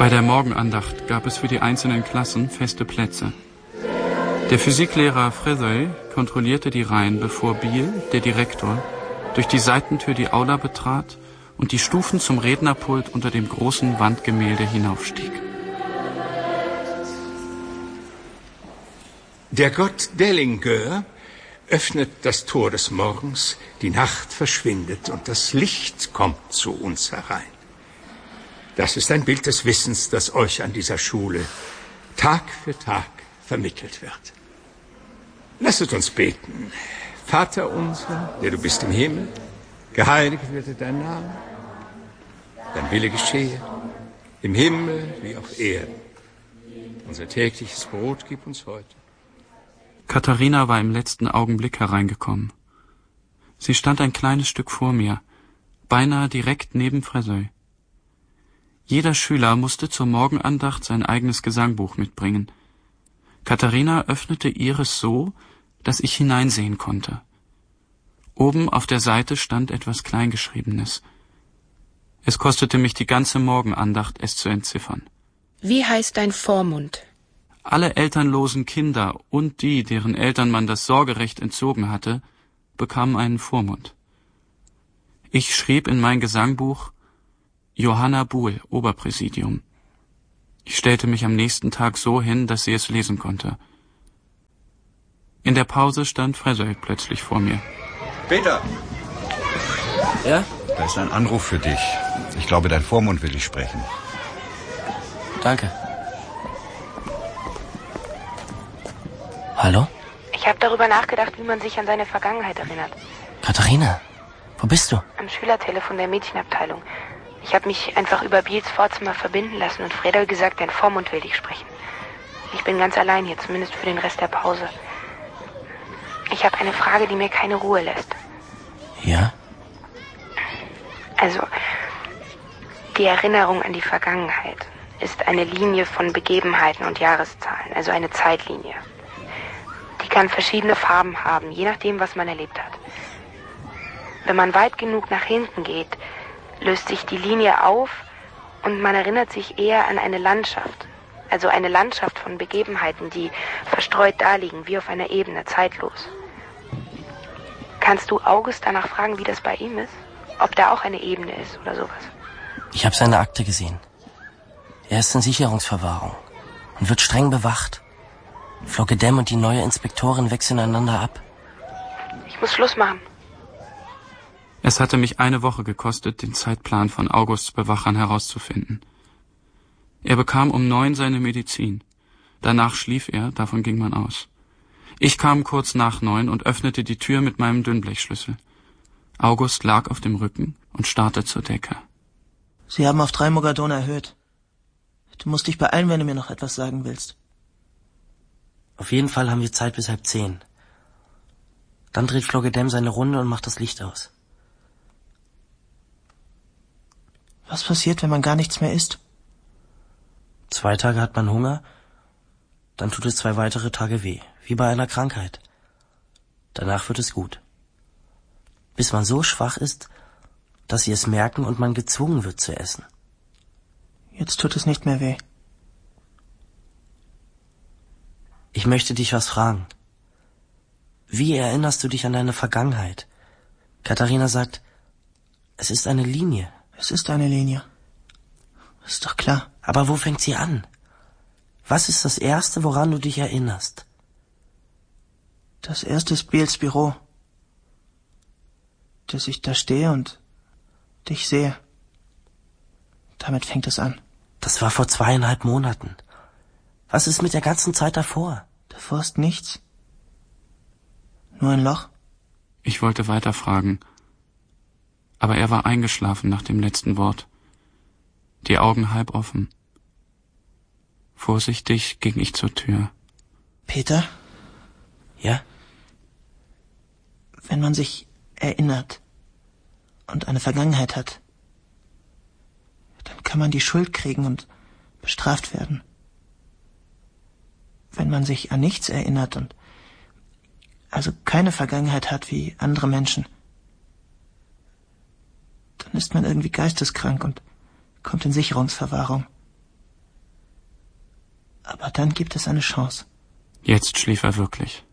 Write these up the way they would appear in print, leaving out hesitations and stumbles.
Bei der Morgenandacht gab es für die einzelnen Klassen feste Plätze. Der Physiklehrer Frézeuil kontrollierte die Reihen, bevor Biel, der Direktor, durch die Seitentür die Aula betrat und die Stufen zum Rednerpult unter dem großen Wandgemälde hinaufstieg. Der Gott Dellinger öffnet das Tor des Morgens, die Nacht verschwindet und das Licht kommt zu uns herein. Das ist ein Bild des Wissens, das euch an dieser Schule Tag für Tag vermittelt wird. Lasset uns beten. Vater unser, der du bist im Himmel, geheiligt werde dein Name. Dein Wille geschehe, im Himmel wie auf Erden. Unser tägliches Brot gib uns heute. Katharina war im letzten Augenblick hereingekommen. Sie stand ein kleines Stück vor mir, beinahe direkt neben Frézeuil. Jeder Schüler musste zur Morgenandacht sein eigenes Gesangbuch mitbringen. Katharina öffnete ihres so, dass ich hineinsehen konnte. Oben auf der Seite stand etwas Kleingeschriebenes. Es kostete mich die ganze Morgenandacht, es zu entziffern. Wie heißt dein Vormund? Alle elternlosen Kinder und die, deren Eltern man das Sorgerecht entzogen hatte, bekamen einen Vormund. Ich schrieb in mein Gesangbuch Johanna Buhl, Oberpräsidium. Ich stellte mich am nächsten Tag so hin, dass sie es lesen konnte. In der Pause stand Frézeuil plötzlich vor mir. Peter! Ja? Da ist ein Anruf für dich. Ich glaube, dein Vormund will dich sprechen. Danke. Hallo? Ich habe darüber nachgedacht, wie man sich an seine Vergangenheit erinnert. Katharina, wo bist du? Am Schülertelefon der Mädchenabteilung. Ich habe mich einfach über Biels Vorzimmer verbinden lassen und Frézeuil gesagt, dein Vormund will dich sprechen. Ich bin ganz allein hier, zumindest für den Rest der Pause. Ich habe eine Frage, die mir keine Ruhe lässt. Ja? Also, die Erinnerung an die Vergangenheit ist eine Linie von Begebenheiten und Jahreszahlen, also eine Zeitlinie. Die kann verschiedene Farben haben, je nachdem, was man erlebt hat. Wenn man weit genug nach hinten geht, löst sich die Linie auf und man erinnert sich eher an eine Landschaft. Also eine Landschaft von Begebenheiten, die verstreut daliegen, wie auf einer Ebene, zeitlos. Kannst du August danach fragen, wie das bei ihm ist? Ob da auch eine Ebene ist oder sowas? Ich habe seine Akte gesehen. Er ist in Sicherungsverwahrung und wird streng bewacht. Floggedem und die neue Inspektorin wechseln einander ab. Ich muss Schluss machen. Es hatte mich eine Woche gekostet, den Zeitplan von Augusts Bewachern herauszufinden. Er bekam um 9 seine Medizin. Danach schlief er, davon ging man aus. Ich kam kurz nach 9 und öffnete die Tür mit meinem Dünnblechschlüssel. August lag auf dem Rücken und starrte zur Decke. Sie haben auf 3 Mogadon erhöht. Du musst dich beeilen, wenn du mir noch etwas sagen willst. Auf jeden Fall haben wir Zeit bis 9:30. Dann dreht Floggedem seine Runde und macht das Licht aus. Was passiert, wenn man gar nichts mehr isst? 2 Tage hat man Hunger, dann tut es 2 weitere Tage weh, wie bei einer Krankheit. Danach wird es gut. Bis man so schwach ist, dass sie es merken und man gezwungen wird zu essen. Jetzt tut es nicht mehr weh. Ich möchte dich was fragen. Wie erinnerst du dich an deine Vergangenheit? Katharina sagt, es ist eine Linie. Es ist eine Linie. Ist doch klar. Aber wo fängt sie an? Was ist das Erste, woran du dich erinnerst? Das erste ist Biels Büro. Dass ich da stehe und dich sehe. Damit fängt es an. Das war vor 2,5 Monaten. Was ist mit der ganzen Zeit davor? Davor ist nichts. Nur ein Loch. Ich wollte weiterfragen, aber er war eingeschlafen nach dem letzten Wort. Die Augen halb offen. Vorsichtig ging ich zur Tür. Peter? Ja? Wenn man sich erinnert und eine Vergangenheit hat, dann kann man die Schuld kriegen und bestraft werden. Wenn man sich an nichts erinnert und also keine Vergangenheit hat wie andere Menschen, dann ist man irgendwie geisteskrank und kommt in Sicherungsverwahrung. dann gibt es eine Chance. Jetzt schlief er wirklich.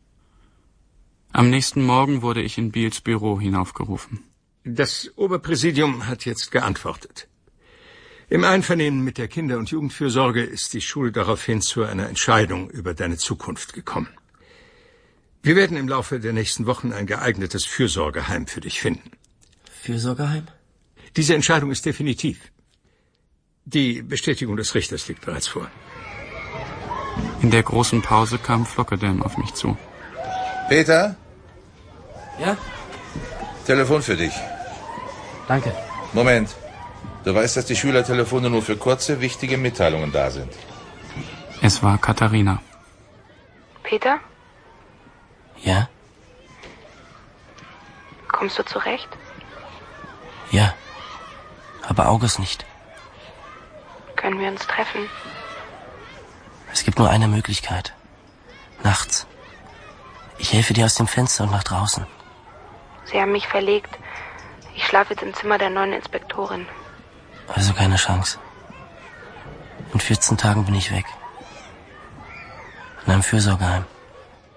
Am nächsten Morgen wurde ich in Beals Büro hinaufgerufen. Das Oberpräsidium hat jetzt geantwortet. Im Einvernehmen mit der Kinder- und Jugendfürsorge ist die Schule daraufhin zu einer Entscheidung über deine Zukunft gekommen. Wir werden im Laufe der nächsten Wochen ein geeignetes Fürsorgeheim für dich finden. Fürsorgeheim? Diese Entscheidung ist definitiv. Die Bestätigung des Richters liegt bereits vor. In der großen Pause kam Flockerdam auf mich zu. Peter? Ja? Telefon für dich. Danke. Moment. Du weißt, dass die Schülertelefone nur für kurze, wichtige Mitteilungen da sind. Es war Katharina. Peter, Ja? kommst du zurecht? Ja. Aber August nicht. Können wir uns treffen? Es gibt nur eine Möglichkeit. Nachts. Ich helfe dir aus dem Fenster und nach draußen. Sie haben mich verlegt. Ich schlafe jetzt im Zimmer der neuen Inspektorin. Also keine Chance. In 14 Tagen bin ich weg. In einem Fürsorgeheim.